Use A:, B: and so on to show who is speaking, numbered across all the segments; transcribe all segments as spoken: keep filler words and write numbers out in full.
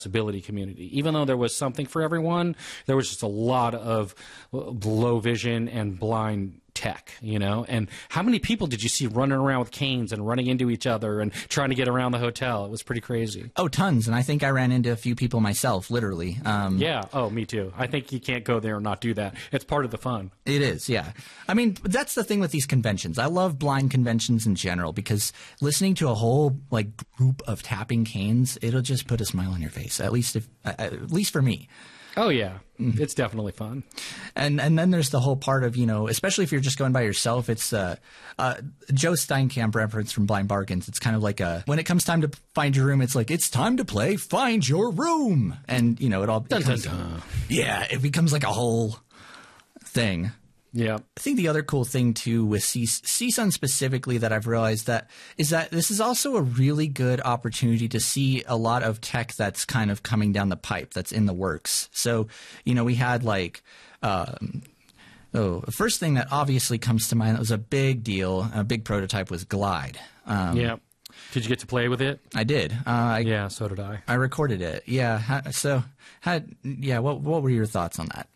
A: accessibility community. Even though there was something for everyone, there was just a lot of low vision and blind tech, you know. And how many people did you see running around with canes and running into each other and trying to get around the hotel? It was pretty crazy.
B: Oh, tons. And I think I ran into a few people myself, literally. Um,
A: yeah. Oh, me too. I think you can't go there and not do that. It's part of the fun.
B: It is, yeah. I mean, that's the thing with these conventions. I love blind conventions in general because listening to a whole like group of tapping canes, it'll just put a smile on your face. At least, if, uh, at least for me.
A: Oh yeah, it's definitely fun.
B: And and then there's the whole part of, you know, especially if you're just going by yourself, it's uh, uh, Joe Steinkamp reference from Blind Bargains. It's kind of like a, when it comes time to find your room, it's like, it's time to play Find Your Room. And, you know, it all
A: dun,
B: becomes,
A: dun, dun.
B: yeah, it becomes like a whole thing.
A: Yeah.
B: I think the other cool thing too with C- CSUN specifically that I've realized that is that this is also a really good opportunity to see a lot of tech that's kind of coming down the pipe, that's in the works. So, you know, we had like, um, oh, the first thing that obviously comes to mind that was a big deal, a big prototype was Glide. Um,
A: yeah. Did you get to play with it?
B: I did. Uh, I,
A: yeah, so did I.
B: I recorded it. Yeah. How, so, how, yeah, what what were your thoughts on that?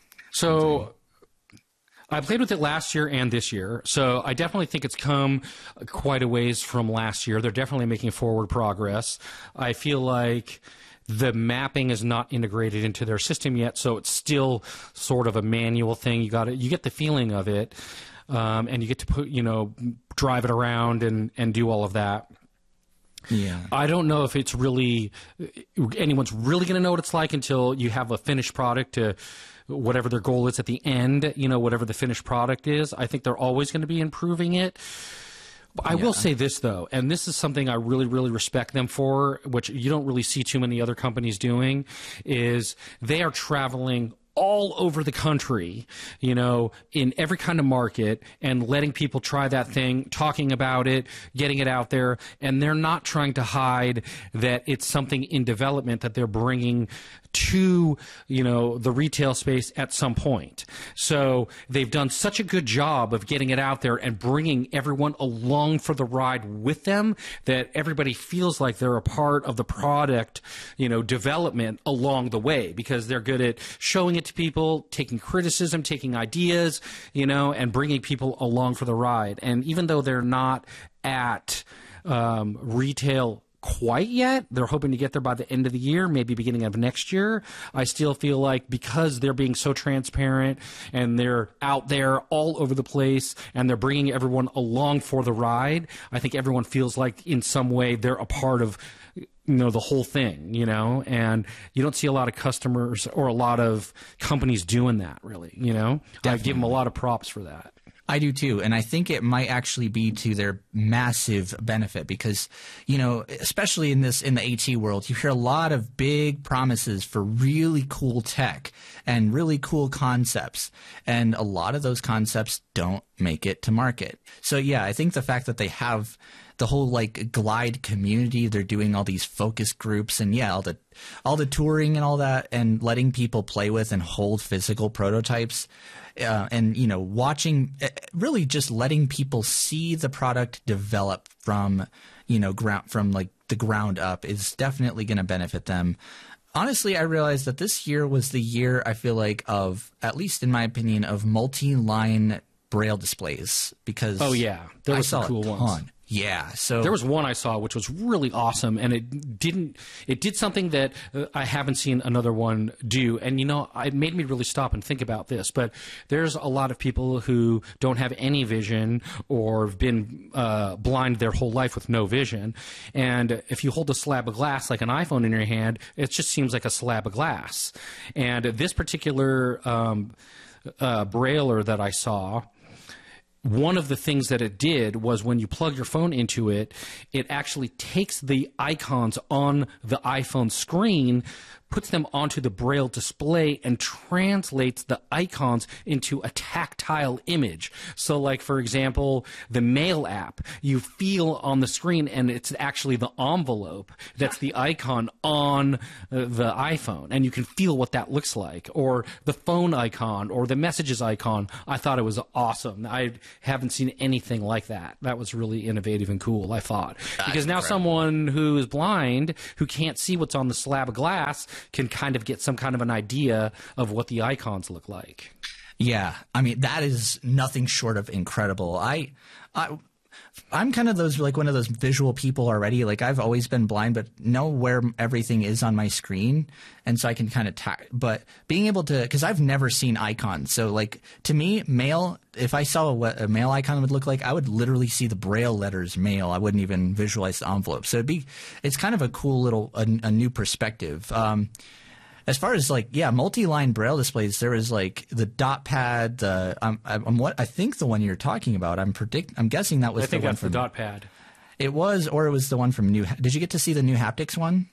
A: So, I played with it last year and this year, so I definitely think it's come quite a ways from last year. They're definitely making forward progress. I feel like the mapping is not integrated into their system yet, so it's still sort of a manual thing. You got you get the feeling of it, um, and you get to put, you know, drive it around and and do all of that.
B: Yeah.
A: I don't know if it's really anyone's really going to know what it's like until you have a finished product to whatever their goal is at the end, you know, whatever the finished product is. I think they're always going to be improving it. I
B: yeah.
A: will say this, though, and this is something I really, really respect them for, which you don't really see too many other companies doing, is they are traveling all over the country, you know, in every kind of market and letting people try that thing, talking about it, getting it out there. And they're not trying to hide that it's something in development that they're bringing to, you know, the retail space at some point. So they've done such a good job of getting it out there and bringing everyone along for the ride with them that everybody feels like they're a part of the product, you know, development along the way, because they're good at showing it to people, taking criticism, taking ideas, you know, and bringing people along for the ride. And even though they're not at um, retail quite yet, they're hoping to get there by the end of the year, maybe beginning of next year. I still feel like because they're being so transparent and they're out there all over the place and they're bringing everyone along for the ride, I think everyone feels like in some way they're a part of, you know, the whole thing, you know, and you don't see a lot of customers or a lot of companies doing that, really, you know. Definitely. I give them a lot of props for that.
B: I do too, and I think it might actually be to their massive benefit because, you know, especially in this in the AT world, you hear a lot of big promises for really cool tech and really cool concepts, and a lot of those concepts don't make it to market. So yeah, I think the fact that they have the whole like Glide community, they're doing all these focus groups and yeah, all the all the touring and all that, and letting people play with and hold physical prototypes. Uh, and, you know, watching, uh, really just letting people see the product develop from, you know, ground, from like the ground up is definitely going to benefit them. Honestly, I realized that this year was the year, I feel like, of, at least in my opinion, of multi-line Braille displays because
A: oh yeah, there were
B: I
A: some
B: saw
A: cool
B: a ton.
A: ones.
B: Yeah, so
A: there was one I saw which was really awesome, and it didn't. It did something that uh, I haven't seen another one do, and you know, it made me really stop and think about this. But there's a lot of people who don't have any vision or have been uh, blind their whole life with no vision, and if you hold a slab of glass like an iPhone in your hand, it just seems like a slab of glass. And this particular um, uh, Brailler that I saw, one of the things that it did was when you plug your phone into it, it actually takes the icons on the iPhone screen, puts them onto the Braille display and translates the icons into a tactile image. So like, for example, the Mail app, you feel on the screen and it's actually the envelope that's the icon on uh, the iPhone, and you can feel what that looks like. Or the phone icon or the messages icon. I thought it was awesome. I haven't seen anything like that. That was really innovative and cool, I thought.
B: That's
A: because now
B: incredible.
A: someone who is blind, who can't see what's on the slab of glass, can kind of get some kind of an idea of what the icons look like.
B: Yeah, I mean that is nothing short of incredible. I, I, I'm kind of those like one of those visual people already. Like I've always been blind, but know where everything is on my screen, and so I can kind of. Ta- but being able to, because I've never seen icons, so like to me, mail. If I saw what a mail icon would look like, I would literally see the Braille letters mail. I wouldn't even visualize the envelope. So it'd be, it's kind of a cool little a, a new perspective. Um, As far as like yeah, multi-line Braille displays, there was like the dot pad. The um, I'm what I think the one you're talking about. I'm predict. I'm guessing that was
A: I think
B: the one
A: that's
B: from
A: the dot pad.
B: It was, or it was the one from New. Did you get to see the New Haptics one?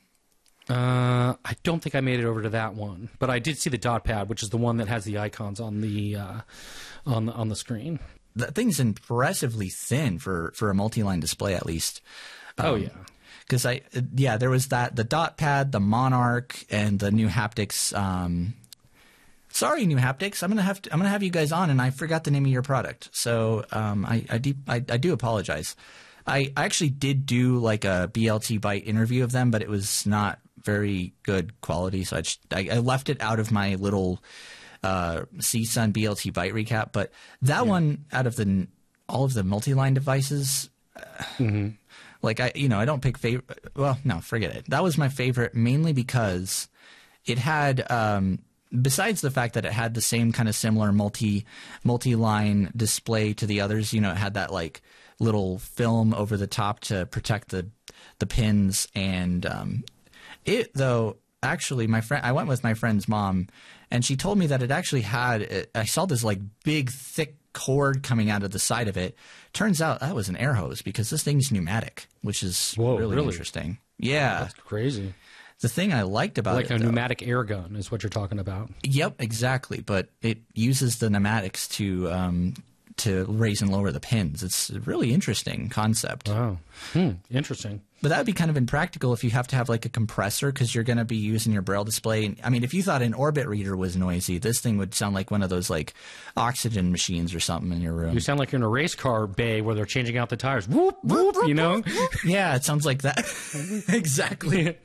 A: Uh, I don't think I made it over to that one, but I did see the dot pad, which is the one that has the icons on the uh, on the on the screen.
B: That thing's impressively thin for for a multi-line display, at least. Um,
A: Oh yeah.
B: Because I, yeah, there was that the dot pad, the Monarch, and the New Haptics. Um, sorry, New Haptics, I'm gonna have to, I'm gonna have you guys on, and I forgot the name of your product, so um, I I, de- I I do apologize. I, I actually did do like a B L T Byte interview of them, but it was not very good quality, so I just, I, I left it out of my little uh, C S U N B L T Byte recap. But that yeah. one, out of the all of the multi-line devices. Uh, mm-hmm. Like I, you know, I don't pick favorite. Well, no, forget it. That was my favorite mainly because it had, um, besides the fact that it had the same kind of similar multi multi-line display to the others. You know, it had that like little film over the top to protect the the pins, and um, it though actually my friend, I went with my friend's mom, and she told me that it actually had. I saw this like big thick cord coming out of the side of it. Turns out that was an air hose because this thing's pneumatic, which is
A: Whoa,
B: really,
A: really
B: interesting. Yeah.
A: That's crazy.
B: The thing I liked about
A: like
B: it,
A: a
B: though,
A: pneumatic air gun is what you're talking about.
B: Yep, exactly. But it uses the pneumatics to um, to raise and lower the pins. It's a really interesting concept.
A: Wow. Hmm. Interesting.
B: But that would be kind of impractical if you have to have like a compressor because you're going to be using your Braille display. And, I mean, if you thought an Orbit reader was noisy, this thing would sound like one of those like oxygen machines or something in your room.
A: You sound like you're in a race car bay where they're changing out the tires. Whoop, whoop, you know?
B: Yeah, it sounds like that. Exactly.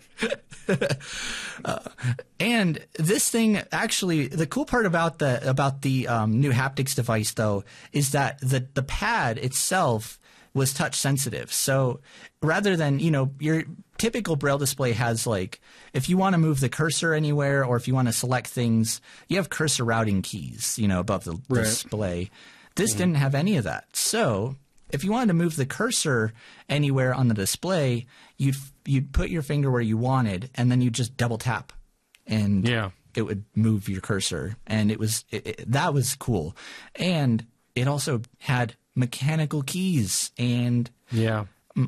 B: uh, and this thing actually, the cool part about the about the um, New Haptics device, though, is that the the pad itself was touch sensitive. So rather than, you know, your typical Braille display has like, if you want to move the cursor anywhere or if you want to select things, you have cursor routing keys, you know, above the
A: right.
B: display. This
A: mm-hmm.
B: didn't have any of that. So if you wanted to move the cursor anywhere on the display, you'd you'd put your finger where you wanted, and then you just double tap, and
A: yeah.
B: it would move your cursor. And it was it, it, that was cool. And it also had mechanical keys, and
A: yeah.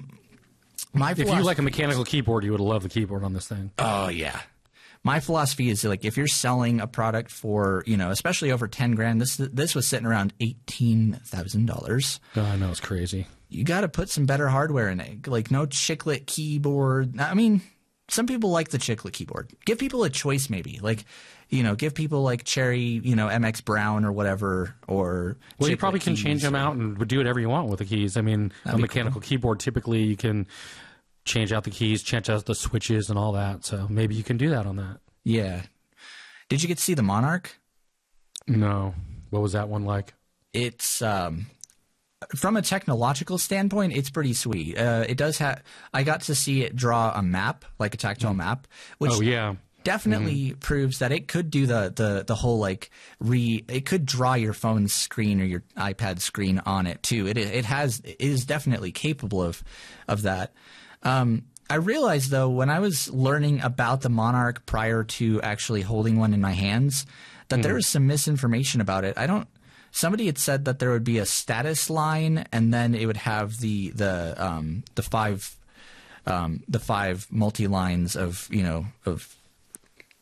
B: My
A: if you like a mechanical keyboard, you would love the keyboard on this thing.
B: Oh yeah. My philosophy is like if you're selling a product for, you know, especially over ten grand, this this was sitting around eighteen thousand dollars.
A: Oh, I know, it's crazy.
B: You got to put some better hardware in it, like no chiclet keyboard. I mean, some people like the chiclet keyboard. Give people a choice, maybe. Like, you know, give people like Cherry, you know, M X Brown or whatever. Or
A: well, you probably can change them out and do whatever you want with the keys. I mean, That'd a mechanical cool. keyboard, typically you can change out the keys, change out the switches and all that. So maybe you can do that on that.
B: Yeah. Did you get to see the Monarch?
A: No. What was that one like?
B: It's um, from a technological standpoint, it's pretty sweet. Uh, it does have. I got to see it draw a map, like a tactile mm. map, which
A: oh yeah.
B: definitely mm-hmm. proves that it could do the, the, the whole like re. It could draw your phone's screen or your iPad screen on it too. It it has it is definitely capable of of that. Um, I realized though when I was learning about the Monarch prior to actually holding one in my hands that mm-hmm. there was some misinformation about it. I don't. Somebody had said that there would be a status line, and then it would have the the um, the five um, the five multi lines of you know of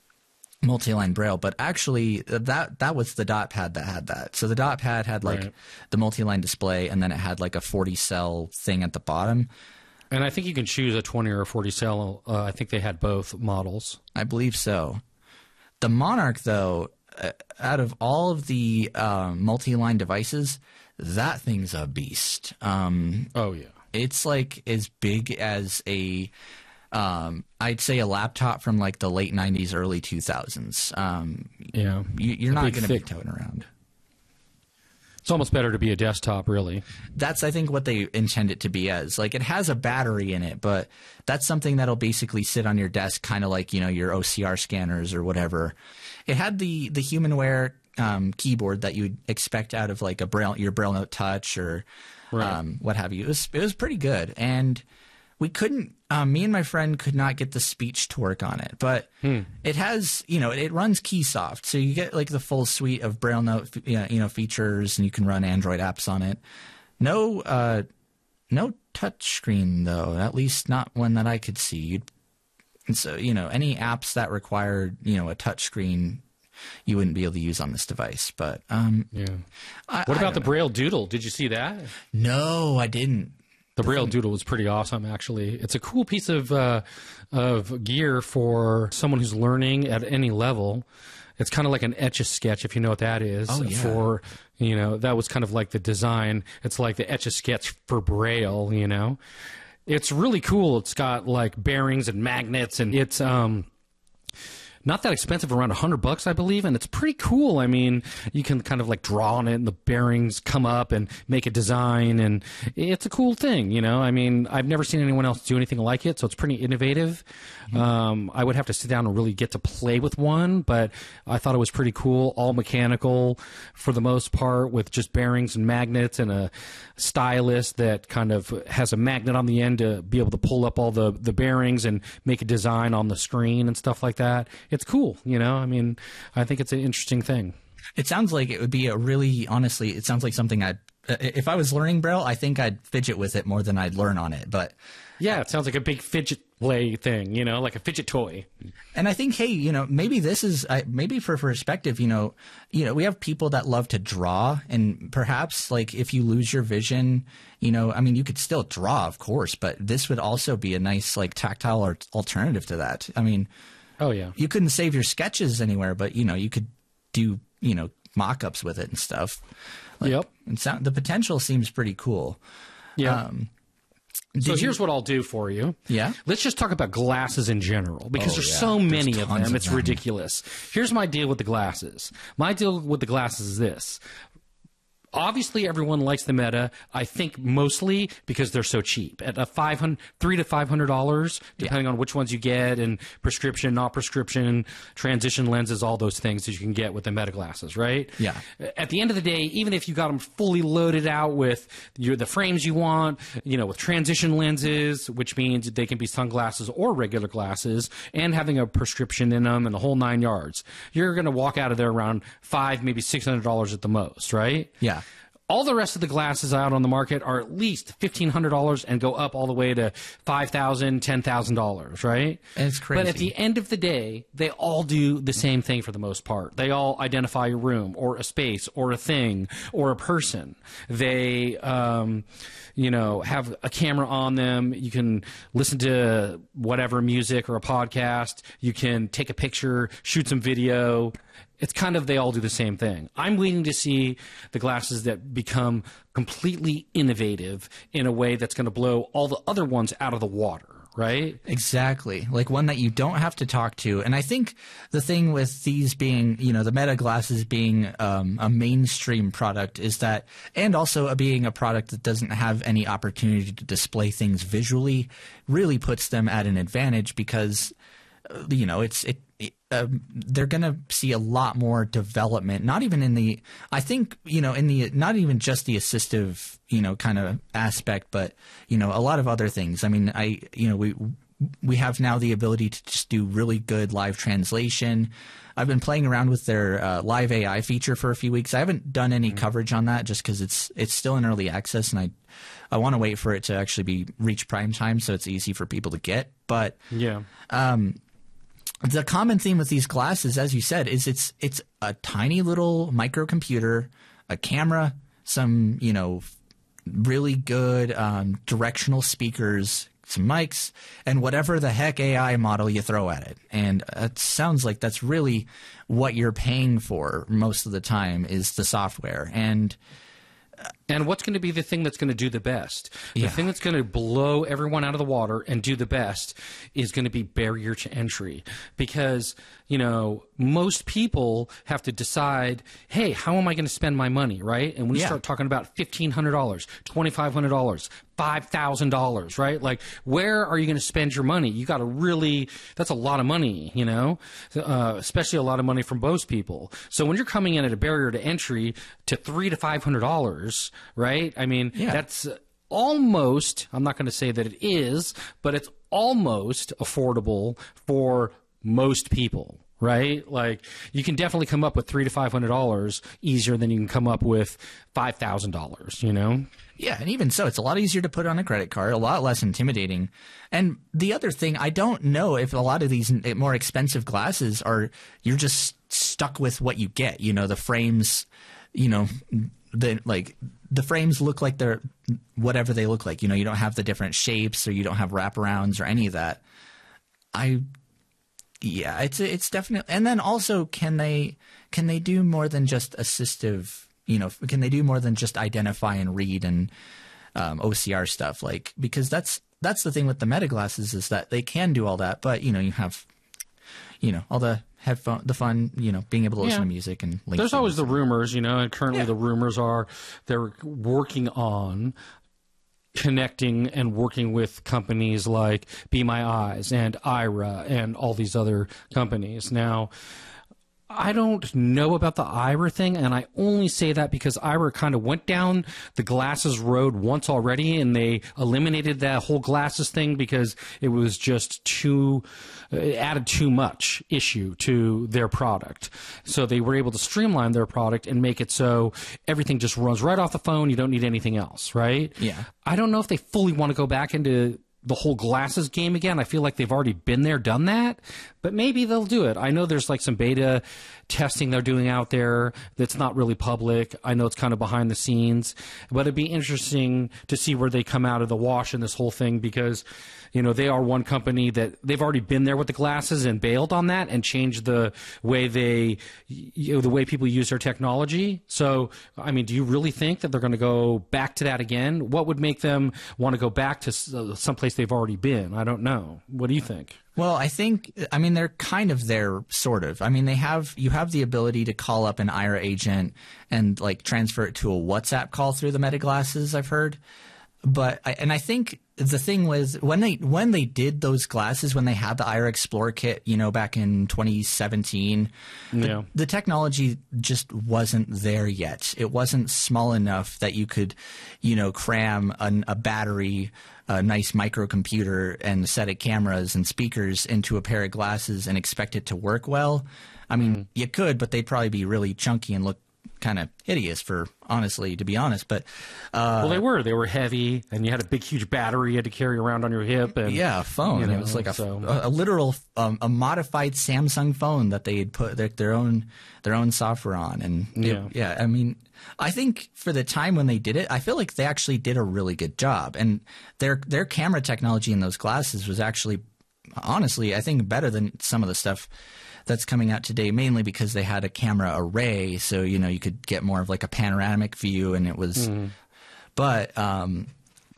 B: multi-line braille, but actually that that was the dot pad that had that. So the dot pad had like
A: Right.
B: the multi-line display, and then it had like a forty cell thing at the bottom.
A: And I think you can choose a twenty or a forty cell. Uh, I think they had both models.
B: I believe so. The Monarch, though, uh, out of all of the um, multi-line devices, that thing's a beast. Um,
A: Oh, yeah.
B: it's like as big as a, um, I'd say a laptop from like the late nineties, early two thousands. Um,
A: Yeah.
B: you, you're
A: A
B: not
A: big,
B: going to be
A: thick-
B: toting around.
A: It's almost better to be a desktop, really.
B: That's, I think, what they intend it to be as. Like, it has a battery in it, but that's something that'll basically sit on your desk, kind of like, you know, your O C R scanners or whatever. It had the the HumanWare um, keyboard that you'd expect out of like a Braille, your Braille Note Touch or
A: Right.
B: um, what have you. It was it was pretty good, and we couldn't. Um, me and my friend could not get the speech to work on it, but it has, you know, it runs Keysoft, so you get like the full suite of Braille Note, you know, you know, features, and you can run Android apps on it. No, uh, no touch screen though, at least not one that I could see. You'd, and so, you know, any apps that required, you know, a touch screen, you wouldn't be able to use on this device. But um,
A: Yeah.
B: I,
A: What
B: I
A: about the
B: don't know.
A: Braille Doodle? Did you see that?
B: No, I didn't.
A: The Braille Doodle was pretty awesome, actually. It's a cool piece of uh, of gear for someone who's learning at any level. It's kind of like an Etch-a-Sketch, if you know what that is.
B: Oh, yeah.
A: For, you know, that was kind of like the design. It's like the Etch-a-Sketch for Braille, you know. It's really cool. It's got like bearings and magnets, and it's um not that expensive, around a hundred bucks, I believe, and it's pretty cool. I mean, you can kind of like draw on it, and the bearings come up and make a design, and it's a cool thing, you know. I mean, I've never seen anyone else do anything like it, so it's pretty innovative. Um, I would have to sit down and really get to play with one, but I thought it was pretty cool. All mechanical for the most part, with just bearings and magnets, and a stylus that kind of has a magnet on the end to be able to pull up all the the bearings and make a design on the screen and stuff like that. It's cool, you know. I mean, I think it's an interesting thing.
B: It sounds like it would be a really, honestly, it sounds like something I'd, uh, if I was learning Braille, I think I'd fidget with it more than I'd learn on it. But,
A: Yeah, it sounds like a big fidget play thing, you know, like a fidget toy.
B: and I think, hey, you know, maybe this is, I maybe for perspective, you know, you know, we have people that love to draw, and perhaps like if you lose your vision, you know, I mean, you could still draw, of course, but this would also be a nice like tactile or alternative to that. I mean,
A: Oh, yeah.
B: you couldn't save your sketches anywhere, but you know, you could do, you know, mock-ups with it and stuff. Like,
A: Yep.
B: It sound, the potential seems pretty cool.
A: Yeah.
B: Um,
A: So
B: did you-
A: here's what I'll do for you.
B: Yeah?
A: Let's just talk about glasses in general, because
B: Oh,
A: there's
B: yeah.
A: so
B: There's
A: many of
B: tons
A: them.
B: of
A: It's
B: them.
A: ridiculous. Here's my deal with the glasses. My deal with the glasses is this. Obviously, everyone likes the Meta. I think mostly because they're so cheap. At a five hundred, three to five hundred dollars, depending on which ones you get, and prescription, not prescription, transition lenses, all those things that you can get with the Meta glasses, right?
B: Yeah.
A: At the end of the day, even if you got them fully loaded out with your, the frames you want, you know, with transition lenses, which means they can be sunglasses or regular glasses, and having a prescription in them and the whole nine yards, you're going to walk out of there around five, maybe six hundred dollars at the most, right?
B: Yeah.
A: All the rest of the glasses out on the market are at least fifteen hundred dollars and go up all the way to five thousand dollars, ten thousand dollars, right?
B: It's crazy.
A: But at the end of the day, they all do the same thing for the most part. They all identify a room or a space or a thing or a person. They, um, you know, have a camera on them. You can listen to whatever music or a podcast. You can take a picture, shoot some video. It's kind of, they all do the same thing. I'm waiting to see the glasses that become completely innovative in a way that's going to blow all the other ones out of the water, right?
B: Exactly. Like one that you don't have to talk to. And I think the thing with these being, you know, the Meta glasses being um, a mainstream product is that, and also being a product that doesn't have any opportunity to display things visually, really puts them at an advantage because, uh, you know, it's, it, it um, they're going to see a lot more development, not even in the, I think, you know, in the, not even just the assistive, you know, kind of aspect, but, you know, a lot of other things. I mean, I, you know, we, we have now the ability to just do really good live translation. I've been playing around with their uh, live A I feature for a few weeks. I haven't done any coverage on that just because it's, it's still in early access, and I, I want to wait for it to actually be reach prime time so it's easy for people to get. But,
A: Yeah.
B: um, the common theme with these glasses, as you said, is it's it's a tiny little microcomputer, a camera, some, you know, really good um, directional speakers, some mics, and whatever the heck A I model you throw at it. And it sounds like that's really what you're paying for most of the time is the software. And
A: And what's going to be the thing that's going to do the best? The
B: Yeah.
A: thing that's going to blow everyone out of the water and do the best is going to be barrier to entry. Because, you know, most people have to decide, hey, how am I going to spend my money, right? And when you
B: Yeah.
A: start talking about fifteen hundred dollars, twenty-five hundred dollars, five thousand dollars, right? Like, where are you going to spend your money? You got to really, that's a lot of money, you know, uh, especially a lot of money from most people. So when you're coming in at a barrier to entry to three to five hundred dollars, right? I mean,
B: Yeah.
A: that's almost, I'm not going to say that it is, but it's almost affordable for most people. Right? Like, you can definitely come up with three to five hundred dollars easier than you can come up with five thousand dollars, you know?
B: yeah, and even so, it's a lot easier to put on a credit card, a lot less intimidating. And the other thing, I don't know if a lot of these more expensive glasses are, you're just stuck with what you get. You know, the frames, you know, the like the frames look like they're whatever they look like. You know, you don't have the different shapes or you don't have wraparounds or any of that. I Yeah, it's it's definitely, and then also, can they can they do more than just assistive? You know, can they do more than just identify and read and um, O C R stuff? Like, because that's that's the thing with the Meta glasses is that they can do all that, but you know, you have, you know, all the headphone, the fun, you know, being able to listen
A: Yeah.
B: to music and link
A: There's always the
B: things.
A: rumors, you know, and currently
B: Yeah.
A: the rumors are they're working on connecting and working with companies like Be My Eyes and Ira and all these other companies. Now, I don't know about the Ira thing, and I only say that because Ira kind of went down the glasses road once already, and they eliminated that whole glasses thing because it was just too, it added too much issue to their product. So they were able to streamline their product and make it so everything just runs right off the phone. You don't need anything else, right?
B: Yeah.
A: I don't know if they fully want to go back into the whole glasses game again. I feel like they've already been there, done that, but maybe they'll do it. I know there's like some beta testing they're doing out there that's not really public. I know it's kind of behind the scenes, but it'd be interesting to see where they come out of the wash in this whole thing because, you know, they are one company that they've already been there with the glasses and bailed on that and changed the way they, you know, the way people use their technology. So, I mean, do you really think that they're going to go back to that again? What would make them want to go back to someplace they've already been? I don't know. What do you think?
B: Well, I think, I mean, they're kind of there, sort of. I mean, they have, you have the ability to call up an Ira agent and like transfer it to a WhatsApp call through the Meta glasses, I've heard. But, I, and I think the thing was when they, when they did those glasses, when they had the Ira Explorer kit, you know, back in twenty seventeen,
A: Yeah.
B: the, the technology just wasn't there yet. It wasn't small enough that you could, you know, cram an, a battery, a nice microcomputer and a set of cameras and speakers into a pair of glasses and expect it to work well. I mean, mm-hmm. you could, but they'd probably be really chunky and look kind of hideous, for honestly, to be honest. But uh,
A: well, they were. They were heavy, and you had a big, huge battery you had to carry around on your hip. And,
B: yeah, a phone.
A: You know,
B: it was like a,
A: so.
B: a, a literal, um, a modified Samsung phone that they had put their, their own their own software on. And
A: yeah,
B: it, yeah. I mean, I think for the time when they did it, I feel like they actually did a really good job. And their their camera technology in those glasses was actually, honestly, I think better than some of the stuff that's coming out today, mainly because they had a camera array, so you know you could get more of like a panoramic view, and it was. Mm. But um,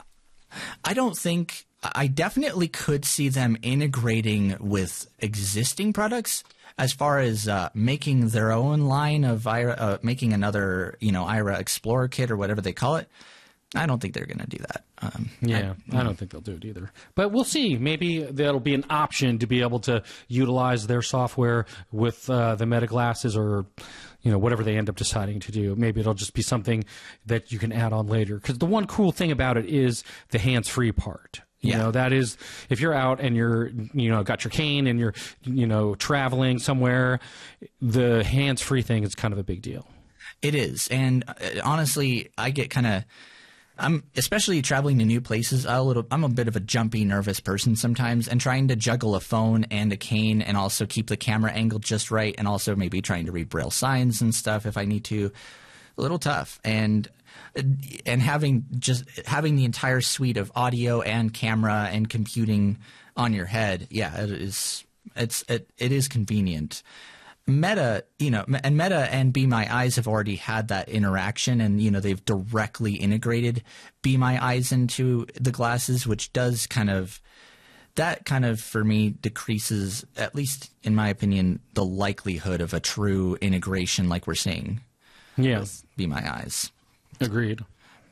B: I don't think I definitely could see them integrating with existing products as far as uh, making their own line of Ira, uh, making another you know Ira Explorer kit or whatever they call it. I don't think they're going to do that. Um,
A: yeah, I, I don't think they'll do it either. But we'll see. Maybe that'll be an option to be able to utilize their software with uh, the Meta glasses or, you know, whatever they end up deciding to do. Maybe it'll just be something that you can add on later. Because the one cool thing about it is the hands-free part. You
B: yeah.
A: know, that is, if you're out and you're, you know, got your cane and you're, you know, traveling somewhere, the hands-free thing is kind of a big deal.
B: It is. And uh, honestly, I get kind of... I'm especially traveling to new places. I'm a little, I'm a bit of a jumpy, nervous person sometimes, and trying to juggle a phone and a cane, and also keep the camera angle just right, and also maybe trying to read braille signs and stuff if I need to. A little tough, and and having just having the entire suite of audio and camera and computing on your head, yeah, it is. It's it, it is convenient. Meta, you know, and Meta and Be My Eyes have already had that interaction, and you know they've directly integrated Be My Eyes into the glasses, which does kind of that kind of for me decreases, at least in my opinion, the likelihood of a true integration like we're seeing.
A: Yeah,
B: with Be My Eyes.
A: Agreed.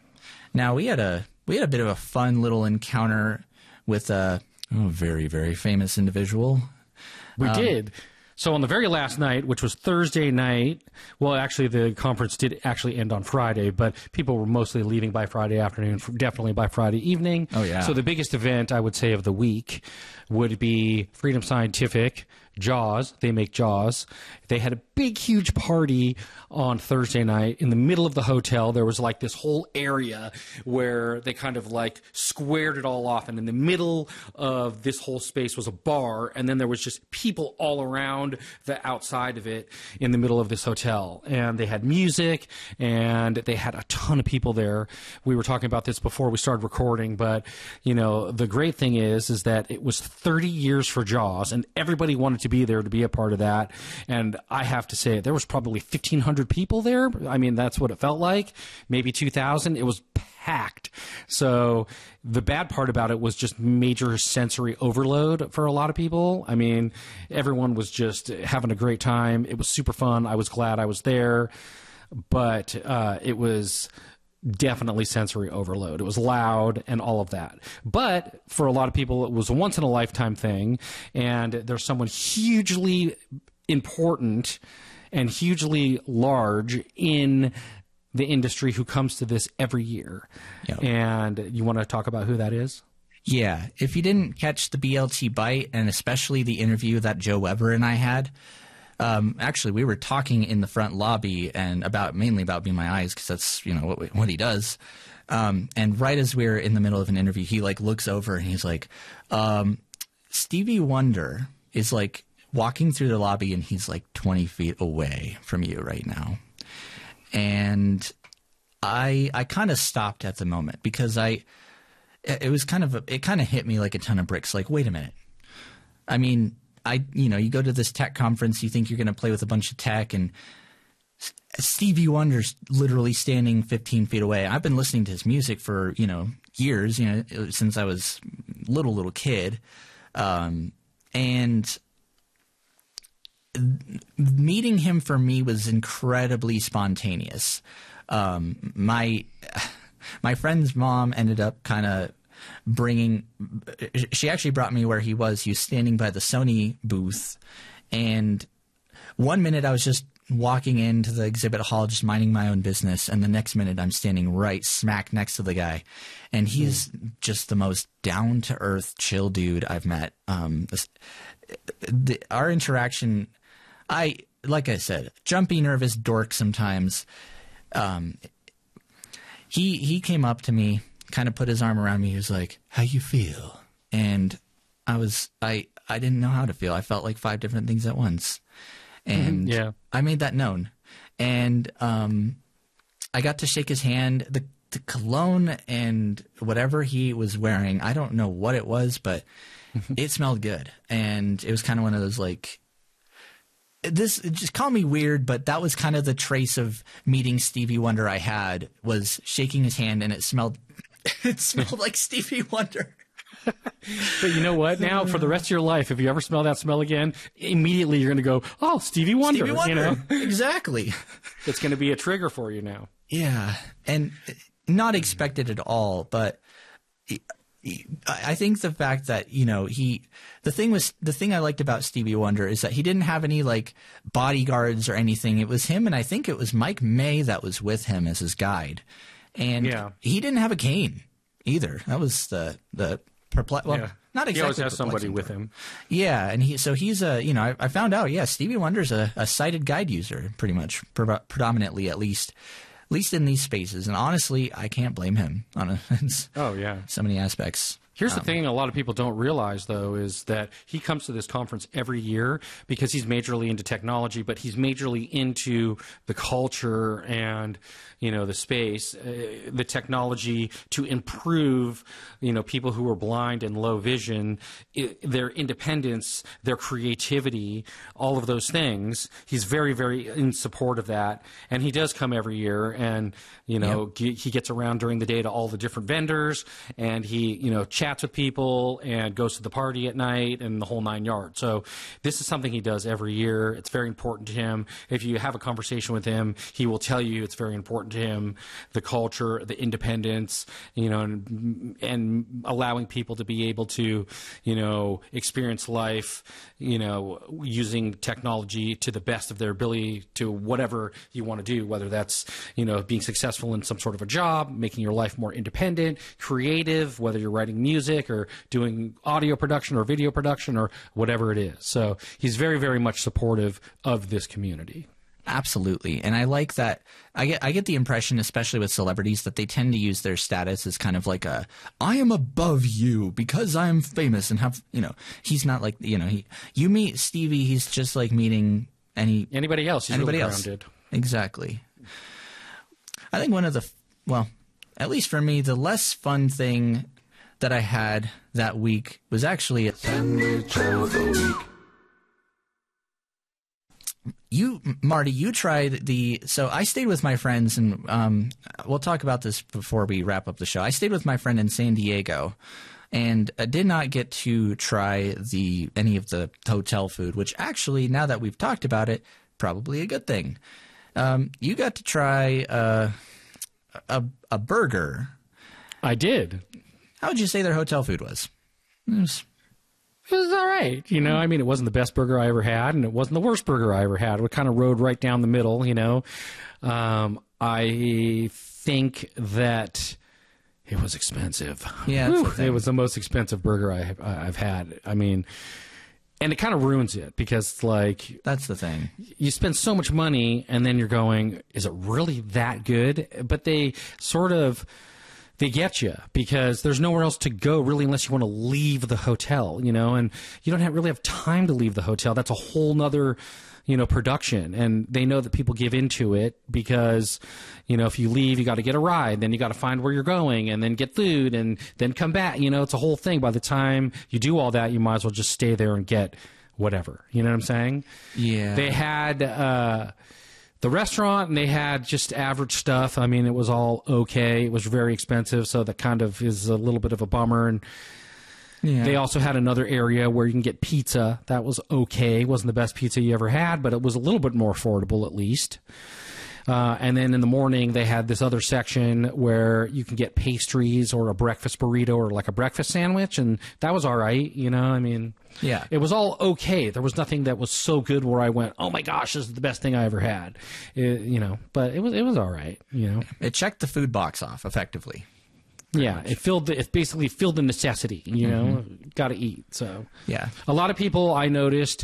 B: Now we had a we had a bit of a fun little encounter with a oh, very very famous individual.
A: We
B: um,
A: did. So on the very last night, which was Thursday night, well, actually the conference did actually end on Friday, but people were mostly leaving by Friday afternoon, definitely by Friday evening.
B: Oh, yeah.
A: So the biggest event, I would say, of the week would be Freedom Scientific, Jaws. They make Jaws. They had a big, huge party on Thursday night in the middle of the hotel. There was like this whole area where they kind of like squared it all off. And in the middle of this whole space was a bar. And then there was just people all around the outside of it in the middle of this hotel. And they had music and they had a ton of people there. We were talking about this before we started recording, but you know, the great thing is, is that it was thirty years for Jaws and everybody wanted to be there to be a part of that. And I have to say, there was probably fifteen hundred people there. I mean, that's what it felt like. Maybe two thousand. It was packed. So the bad part about it was just major sensory overload for a lot of people. I mean, everyone was just having a great time. It was super fun. I was glad I was there. But uh, it was definitely sensory overload. It was loud and all of that. But for a lot of people, it was a once in a lifetime thing. And there's someone hugely important and hugely large in the industry who comes to this every year. Yep. And you want to talk about who that is?
B: Yeah. If you didn't catch the B L T Bite, and especially the interview that Joe Weber and I had, Um, actually, we were talking in the front lobby and about mainly about Be My Eyes because that's you know what we, what he does. Um, and right as we were in the middle of an interview, he like looks over and he's like, um, "Stevie Wonder is like walking through the lobby and he's like twenty feet away from you right now." And I I kind of stopped at the moment because I it was kind of it kind of hit me like a ton of bricks. Like, wait a minute, I mean. I, you know, you go to this tech conference, you think you're going to play with a bunch of tech, and Stevie Wonder's literally standing fifteen feet away. I've been listening to his music for, you know, years, you know, since I was little, little kid. Um, and meeting him for me was incredibly spontaneous. Um, my, my friend's mom ended up kind of bringing she actually brought me where he was. He was standing by the Sony booth, and one minute I was just walking into the exhibit hall just minding my own business, and the next minute I'm standing right smack next to the guy, and he's mm. just the most down-to-earth chill dude I've met. Um, this, the, our interaction, I like I said, jumpy, nervous dork sometimes. Um, he he came up to me, kind of put his arm around me. He was like, "How you feel?" And I was, I, I didn't know how to feel. I felt like five different things at once. And
A: yeah.
B: I made that known. And um, I got to shake his hand. The, the cologne and whatever he was wearing, I don't know what it was, but it smelled good. And it was kind of one of those like, this, just call me weird, but that was kind of the trace of meeting Stevie Wonder I had, was shaking his hand, and it smelled It smelled like Stevie Wonder.
A: But you know what? Now, for the rest of your life, if you ever smell that smell again, immediately you're going to go, "Oh, Stevie Wonder."
B: Stevie Wonder.
A: You know?
B: Exactly.
A: It's going to be a trigger for you now.
B: Yeah, and not expected at all. But I think the fact that you know he, the thing was the thing I liked about Stevie Wonder is that he didn't have any like bodyguards or anything. It was him, and I think it was Mike May that was with him as his guide. And
A: yeah.
B: he didn't have a cane either. That was the the perplex. Well,
A: yeah.
B: not exactly.
A: He always has somebody with him.
B: Yeah, and he so he's a you know I, I found out yeah Stevie Wonder's a, a sighted guide user pretty much pre- predominantly at least. at least in these spaces. And honestly, I can't blame him on a,
A: Oh, yeah.
B: so many aspects.
A: Here's the
B: Um,
A: thing a lot of people don't realize, though, is that he comes to this conference every year because he's majorly into technology, but he's majorly into the culture and, you know, the space, uh, the technology to improve, you know, people who are blind and low vision, I their independence, their creativity, all of those things. He's very, very in support of that. And he does come every year, and, you know,
B: Yep.
A: he gets around during the day to all the different vendors, and he, you know, chats with people and goes to the party at night and the whole nine yards. So this is something he does every year. It's very important to him. If you have a conversation with him, he will tell you it's very important to him, the culture, the independence, you know, and, and allowing people to be able to, you know, experience life, you know, using technology to the best of their ability to whatever you want to do, whether that's, you know, being successful in some sort of a job, making your life more independent, creative, whether you're writing music or doing audio production or video production or whatever it is. So he's very, very much supportive of this community.
B: Absolutely. And I like that. I get I get the impression, especially with celebrities, that they tend to use their status as kind of like a, I am above you because I'm famous and have, you know, he's not like, you know, he, you meet Stevie, he's just like meeting any,
A: Anybody else, he's
B: anybody
A: really
B: else.
A: grounded.
B: Exactly. I think one of the, well, at least for me, the less fun thing that I had that week was actually a sandwich of the week. You, Marty, you tried the, so I stayed with my friends, and um, we'll talk about this before we wrap up the show. I stayed with my friend in San Diego, and I did not get to try the any of the hotel food, which actually, now that we've talked about it, probably a good thing. Um, you got to try uh, a, a burger.
A: I did.
B: How would you say their hotel food was? It was
A: It was all right. You know, I mean, it wasn't the best burger I ever had, and it wasn't the worst burger I ever had. It kind of rode right down the middle, you know. Um, I think that it was expensive.
B: Yeah, that's the
A: Whew,
B: thing.
A: it was the most expensive burger I have, I've had. I mean, and it kind of ruins it because, like,
B: That's the thing.
A: you spend so much money, and then you're going, is it really that good? But they sort of... They get you because there's nowhere else to go really unless you want to leave the hotel, you know, and you don't have, really have time to leave the hotel. That's a whole nother, you know, production. And they know that people give into it because, you know, if you leave, you got to get a ride, then you got to find where you're going and then get food and then come back. You know, it's a whole thing. By the time you do all that, you might as well just stay there and get whatever. You know what I'm saying?
B: Yeah.
A: They had, uh, the restaurant, and they had just average stuff. I mean, it was all okay. It was very expensive, so that kind of is a little bit of a bummer. And
B: Yeah.
A: they also had another area where you can get pizza. That was okay. It wasn't the best pizza you ever had, but it was a little bit more affordable at least. Uh, and then in the morning, they had this other section where you can get pastries or a breakfast burrito or like a breakfast sandwich, and that was all right. You know, I mean,
B: Yeah.
A: it was all okay. There was nothing that was so good where I went, "Oh my gosh, this is the best thing I ever had." It, you know, but it was it was all right. You know,
B: It checked the food box off effectively.
A: yeah, it filled the, it basically filled the necessity. You know, got to eat. So
B: Yeah.
A: a lot of people I noticed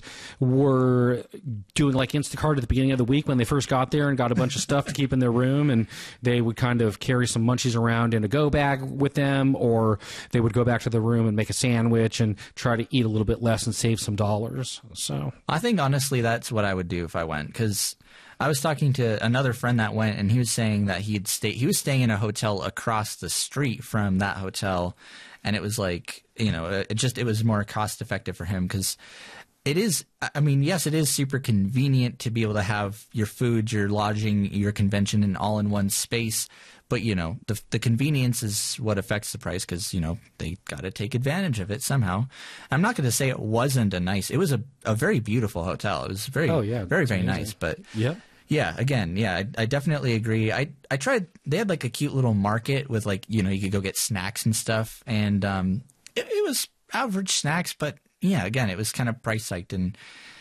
A: were doing like Instacart at the beginning of the week when they first got there and got a bunch of stuff to keep in their room, and they would kind of carry some munchies around in a go bag with them, or they would go back to the room and make a sandwich and try to eat a little bit less and save some dollars. So
B: I think honestly that's what I would do if I went, because I was talking to another friend that went, and he was saying that he'd stay. He was staying in a hotel across the street from that hotel, and it was like, you know, it just it was more cost effective for him because it is. I mean, yes, it is super convenient to be able to have your food, your lodging, your convention, in all in one space. But you know, the the convenience is what affects the price because you know they got to take advantage of it somehow. I'm not going to say it wasn't a nice. It was a, a very beautiful hotel. It was very
A: Oh, yeah,
B: very
A: it's
B: very
A: amazing.
B: nice. But
A: yeah.
B: yeah, again, yeah, I, I definitely agree. I I tried. They had like a cute little market with like you know you could go get snacks and stuff, and um, it, it was average snacks, but yeah, again, it was kind of price hiked and.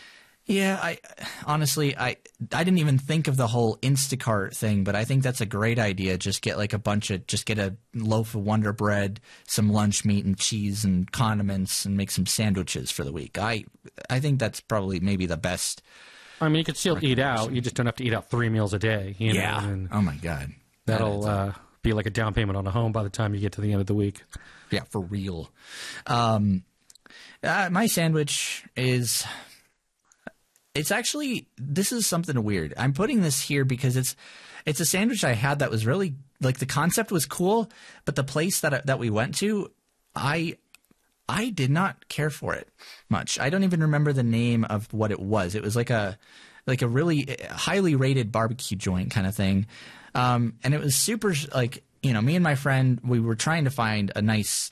B: Yeah, I honestly I I didn't even think of the whole Instacart thing, but I think that's a great idea. Just get like a bunch of just get a loaf of Wonder Bread, some lunch meat and cheese and condiments, and make some sandwiches for the week. I I think that's probably maybe the best
A: I mean, you could still eat out. You just don't have to eat out three meals a day. You
B: Yeah.
A: know? And
B: Oh my God.
A: that'll
B: That is-
A: uh, be like a down payment on a home by the time you get to the end of the week.
B: yeah, for real. Um, uh, my sandwich is. It's actually, this is something weird. I'm putting this here because it's it's a sandwich I had that was really, like, the concept was cool, but the place that that we went to, I I did not care for it much. I don't even remember the name of what it was. It was like a like a really highly rated barbecue joint kind of thing. Um, and it was super, like, you know, me and my friend, we were trying to find a nice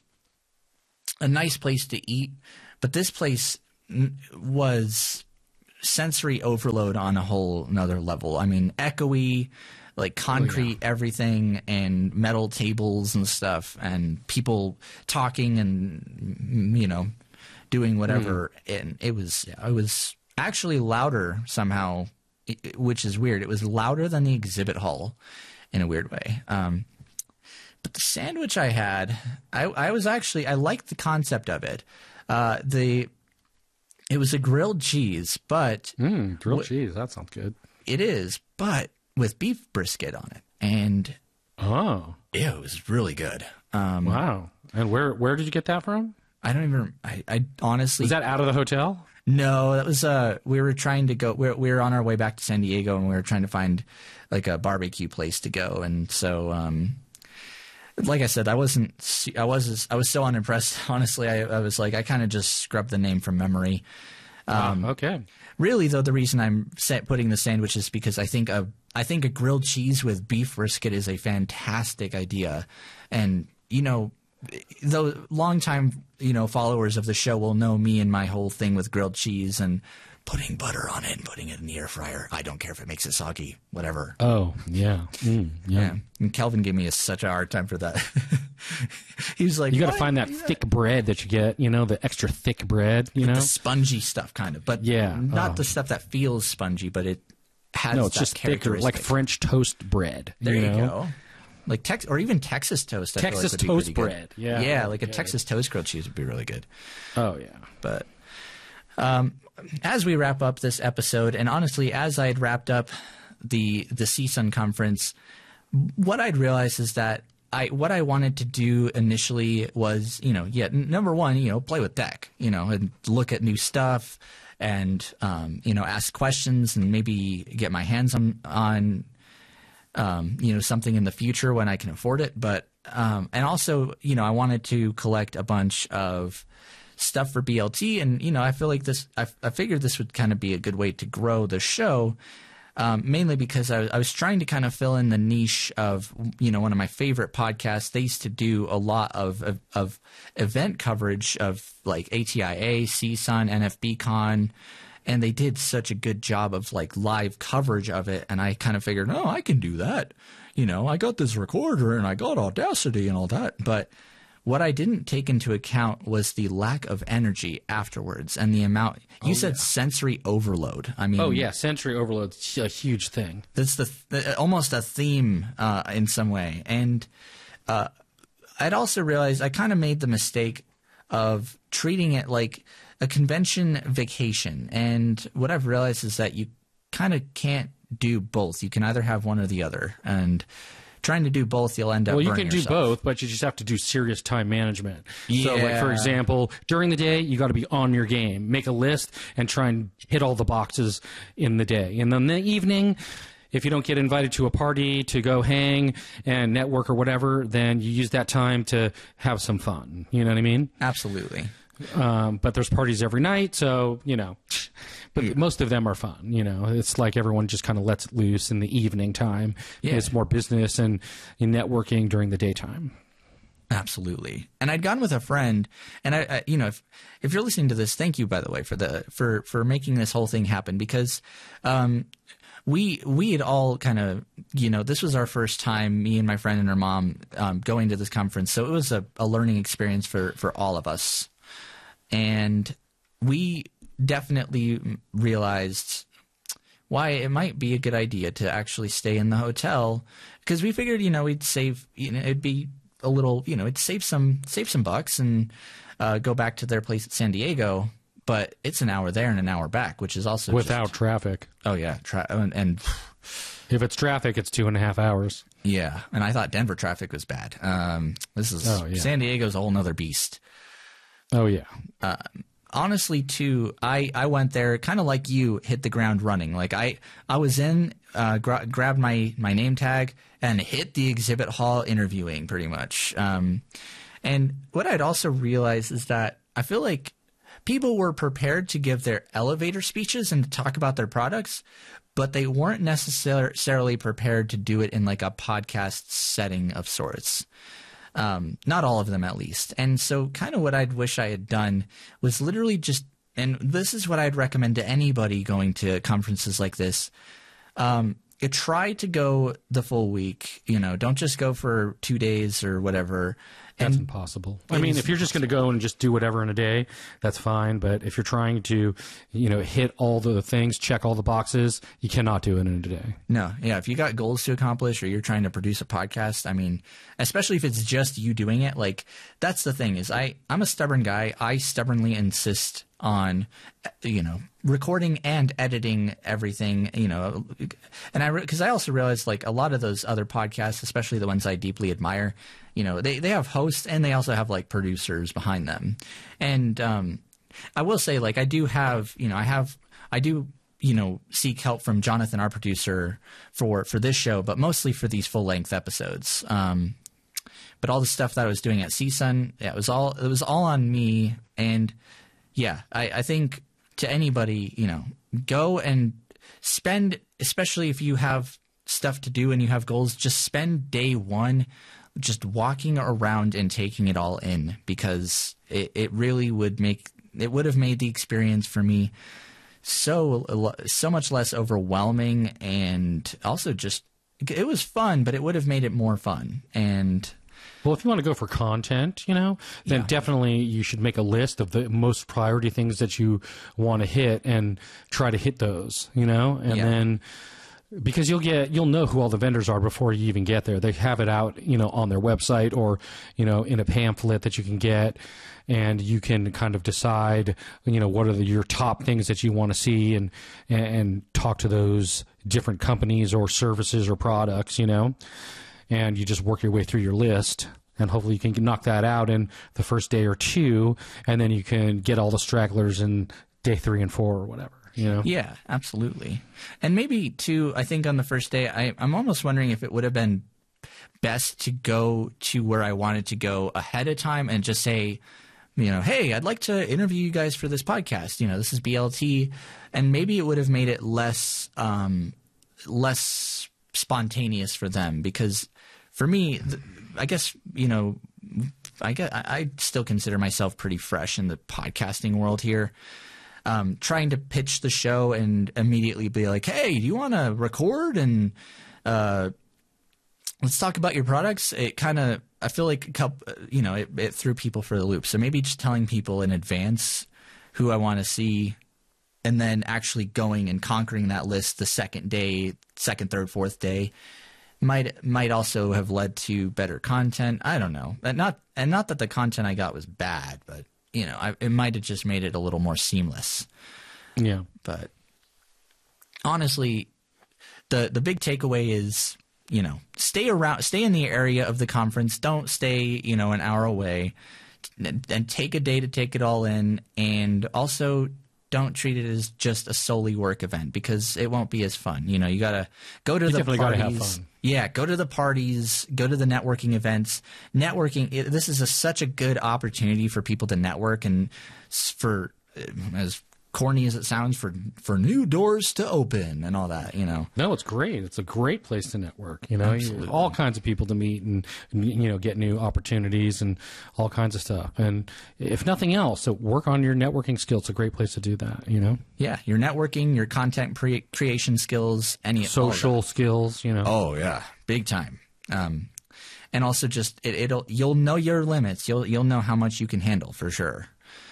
B: a nice place to eat, but this place n- was sensory overload on a whole another level. I mean, echoey, like concrete everything, and metal tables and stuff, and people talking and, you know, doing whatever. And it was it was actually louder somehow, i- which is weird. It was louder than the exhibit hall in a weird way. Um, but the sandwich I had, I, I was actually I liked the concept of it. Uh, the It was a grilled cheese, but
A: Mm, grilled cheese. That sounds good.
B: it is, but with beef brisket on it, and
A: Oh,
B: it was really good. Um,
A: wow. And where where did you get that from?
B: I don't even. I, I honestly
A: Was that out of the hotel?
B: no. That was uh. We were trying to go. We were, we were on our way back to San Diego, and we were trying to find like a barbecue place to go, and so um. Like I said, I wasn't. su- I was. I was so unimpressed. Honestly, I, I was like, I kind of just scrubbed the name from memory. Um,
A: Oh, okay.
B: Really, though, the reason I'm sa- putting the sandwich is because I think a I think a grilled cheese with beef brisket is a fantastic idea, and you know, though longtime you know followers of the show will know me and my whole thing with grilled cheese and putting butter on it and putting it in the air fryer. I don't care if it makes it soggy, whatever.
A: Oh, yeah. Mm, yeah.
B: Yeah, and Kelvin gave me a, such a hard time for that. He was like,
A: You got to
B: "What?
A: find that thick bread that you get, you know, the extra thick bread, you know?
B: the spongy stuff, kind of, but
A: Yeah,
B: not
A: oh.
B: the stuff that feels spongy, but it has
A: No, it's
B: that
A: just thicker, like
B: characteristic.
A: French toast bread.
B: There you,
A: know?
B: go. Like Tex or even Texas toast. I feel
A: Texas
B: like would be
A: toast
B: pretty good.
A: bread. Yeah.
B: yeah, like a
A: Yeah.
B: Texas toast grilled cheese would be really good.
A: Oh, yeah.
B: But um, as we wrap up this episode, and honestly, as I had wrapped up the the C S U N conference, what I'd realized is that I what I wanted to do initially was, you know, yeah, n- number one, you know, play with tech, you know, and look at new stuff, and um, you know, ask questions, and maybe get my hands on on um, you know, something in the future when I can afford it. But um, and also, you know, I wanted to collect a bunch of stuff for B L T, and you know, I feel like this. I, I figured this would kind of be a good way to grow the show, um, mainly because I, I was trying to kind of fill in the niche of, you know, one of my favorite podcasts. They used to do a lot of of, of event coverage of like A T I A, C S U N, N F B Con. And they did such a good job of like live coverage of it. And I kind of figured, oh, I can do that. You know, I got this recorder and I got Audacity and all that. But what I didn't take into account was the lack of energy afterwards and the amount. You said sensory overload. I mean,
A: Oh, yeah. Sensory overload's a huge thing.
B: that's the, the almost a theme uh, in some way. And uh, I'd also realized I kind of made the mistake of treating it like a convention vacation. And what I've realized is that you kind of can't do both. You can either have one or the other. And trying to do both, you'll end up
A: Well, you
B: burning
A: can do
B: yourself.
A: both, but you just have to do serious time management. So, like,
B: Yeah.
A: for example, during the day, you got to be on your game. Make a list and try and hit all the boxes in the day. And then the evening, if you don't get invited to a party to go hang and network or whatever, then you use that time to have some fun. You know what I mean?
B: Absolutely.
A: Um, but there's parties every night, so, you know, but most of them are fun. You know, it's like everyone just kind of lets it loose in the evening time.
B: Yeah.
A: It's more business and, and networking during the daytime.
B: Absolutely. And I'd gone with a friend, and I, I, you know, if if you're listening to this, thank you, by the way, for the for for making this whole thing happen, because um, we we had all kind of, you know, this was our first time, me and my friend and her mom, um, going to this conference, so it was a, a learning experience for for all of us, and we definitely realized why it might be a good idea to actually stay in the hotel, because we figured, you know, we'd save, you know, it'd be a little, you know, it'd save some save some bucks and uh, go back to their place at San Diego. but it's an hour there and an hour back, which is also
A: without
B: just,
A: traffic.
B: Oh yeah, tra- and, and
A: if it's traffic, it's two and a half hours.
B: Yeah, and I thought Denver traffic was bad. Um, this is
A: oh, yeah.
B: San Diego's a whole nother beast.
A: Oh yeah.
B: Uh, honestly, too, I, I went there kind of like you, hit the ground running. Like I I was in, uh, gra- grabbed my my name tag and hit the exhibit hall interviewing pretty much. Um, and what I'd also realized is that I feel like people were prepared to give their elevator speeches and to talk about their products, but they weren't necessarily prepared to do it in like a podcast setting of sorts. Um, not all of them, at least. And so kind of what I'd wish I had done was literally just, and this is what I'd recommend to anybody going to conferences like this. Um, you try to go the full week, you know, don't just go for two days or whatever.
A: That's
B: and
A: impossible. I mean, if you're just going to go and just do whatever in a day, that's fine. But if you're trying to, you know, hit all the things, check all the boxes, you cannot do it in a day.
B: No, yeah. If you got goals to accomplish or you're trying to produce a podcast, I mean, especially if it's just you doing it, like that's the thing is I, I'm a stubborn guy. I stubbornly insist on, you know, recording and editing everything, you know, and I, because I also realized like a lot of those other podcasts, especially the ones I deeply admire, you know, they, they have hosts and they also have like producers behind them. And um, I will say like I do have, you know, I have, I do, you know, seek help from Jonathan, our producer for, for this show, but mostly for these full length episodes. Um, but all the stuff that I was doing at C S U N, yeah, it was all, it was all on me. And yeah, I, I think to anybody, you know, go and spend, especially if you have stuff to do and you have goals, just spend day one just walking around and taking it all in, because it, it really would make, it would have made the experience for me so, so much less overwhelming, and also just, it was fun, but it would have made it more fun. And
A: well, if you want to go for content, you know, then
B: yeah.
A: definitely you should make a list of the most priority things that you want to hit and try to hit those, you know, and
B: yeah.
A: then because you'll get, you'll know who all the vendors are before you even get there. They have it out, you know, on their website or, you know, in a pamphlet that you can get, and you can kind of decide, you know, what are the, your top things that you want to see, and, and talk to those different companies or services or products, you know. And you just work your way through your list, and hopefully you can knock that out in the first day or two, and then you can get all the stragglers in day three and four or whatever, you know?
B: Yeah, absolutely. And maybe, too, I think on the first day, I, I'm almost wondering if it would have been best to go to where I wanted to go ahead of time and just say, you know, hey, I'd like to interview you guys for this podcast. You know, this is B L T. And maybe it would have made it less, um, less spontaneous for them, because for me, I guess, you know, I guess I still consider myself pretty fresh in the podcasting world here. Um, trying to pitch the show and immediately be like, hey, do you want to record and uh, let's talk about your products? It kind of, I feel like, a couple, you know, it, it threw people for the loop. So maybe just telling people in advance who I want to see, and then actually going and conquering that list the second day, second, third, fourth day, might might also have led to better content. I don't know. And not and not that the content I got was bad, but you know, I, it might have just made it a little more seamless.
A: Yeah.
B: But honestly, the the big takeaway is, you know, stay around, stay in the area of the conference. Don't stay, you know, an hour away, and, and take a day to take it all in. And also, don't treat it as just a solely work event, because it won't be as fun. You know, you gotta go to
A: you
B: the
A: definitely
B: parties.
A: gotta have fun.
B: Yeah, go to the parties, go to the networking events. Networking, it, this is a, such a good opportunity for people to network, and for, as corny as it sounds, for for new doors to open and all that, you know.
A: No, it's great. It's a great place to network, you know. You, all kinds of people to meet, and, you know, get new opportunities and all kinds of stuff. And if nothing else, so work on your networking skills. It's a great place to do that, you know.
B: Yeah, your networking, your content pre- creation skills, any
A: social skills, you know.
B: Oh yeah, big time. Um, and also just it, it'll you'll know your limits. You'll you'll know how much you can handle for sure.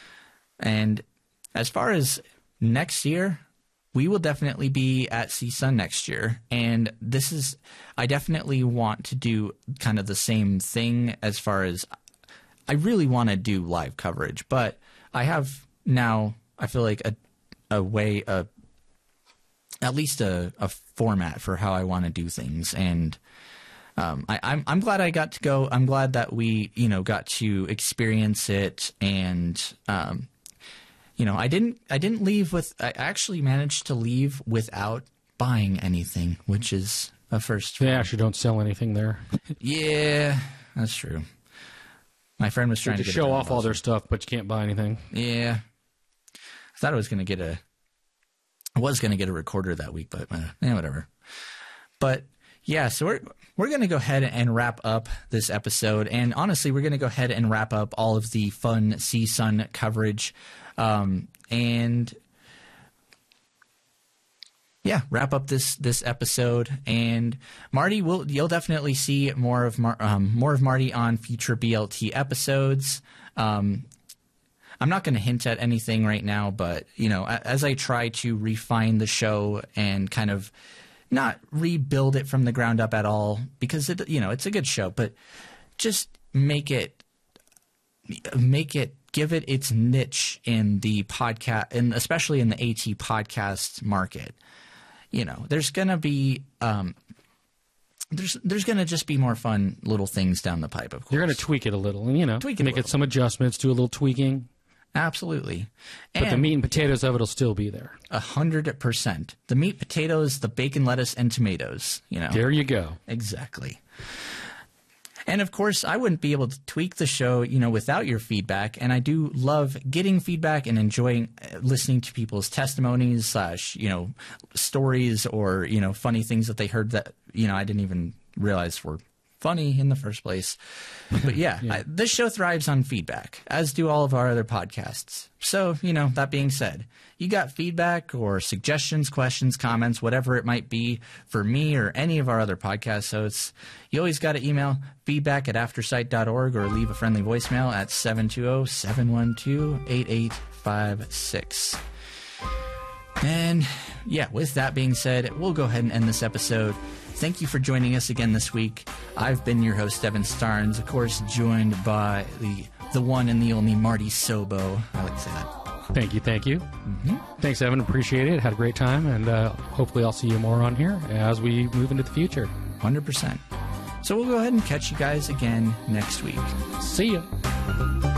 B: And as far as next year, we will definitely be at C S U N next year. And this is, I definitely want to do kind of the same thing as far as, I really want to do live coverage, but I have now I feel like a a way a at least a, a format for how I want to do things. And um, I, I'm I'm glad I got to go. I'm glad that we you know got to experience it. And um, you know I didn't I didn't leave with I actually managed to leave without buying anything, which is a first.
A: They actually don't sell anything there.
B: Yeah, that's true. My friend was trying
A: to
B: to get
A: show
B: it
A: off all their stuff, but you can't buy anything.
B: Yeah, I thought I was going to get a. I was going to get a recorder that week, but uh, yeah, whatever. But yeah, so we're we're going to go ahead and wrap up this episode, and honestly, we're going to go ahead and wrap up all of the fun C S U N coverage, um, and yeah, wrap up this this episode. And Marty, will you'll definitely see more of Mar- um, more of Marty on future B L T episodes. Um, I'm not going to hint at anything right now, but you know, as I try to refine the show and kind of not rebuild it from the ground up at all, because it you know it's a good show, but just make it make it give it its niche in the podcast, and especially in the AT podcast market. You know, there's gonna be um, there's there's gonna just be more fun little things down the pipe. Of course,
A: you're gonna tweak it a little, and you know,
B: tweak it
A: make it some adjustments, do a little tweaking.
B: Absolutely,
A: but
B: and
A: the meat and potatoes of it will still be there.
B: A hundred percent. The meat, potatoes, the bacon, lettuce, and tomatoes. You know,
A: there you go.
B: Exactly. And of course, I wouldn't be able to tweak the show, you know, without your feedback. And I do love getting feedback and enjoying listening to people's testimonies slash, you know, stories or, you know, funny things that they heard that, you know, I didn't even realize were funny in the first place. But yeah, yeah. I, this show thrives on feedback, as do all of our other podcasts. So, you know, that being said, you got feedback or suggestions, questions, comments, whatever it might be for me or any of our other podcast hosts, you always got to email feedback at aftersight dot org or leave a friendly voicemail at seven two zero, seven one two, eight eight five six. And yeah, with that being said, we'll go ahead and end this episode. Thank you for joining us again this week. I've been your host, Evan Starnes, of course, joined by the the one and the only Marty Sobo. I like to say that.
A: Thank you, thank you.
B: Mm-hmm.
A: Thanks, Evan. Appreciate it. Had a great time, and uh, hopefully I'll see you more on here as we move into the future.
B: one hundred percent. So we'll go ahead and catch you guys again next week.
A: See ya.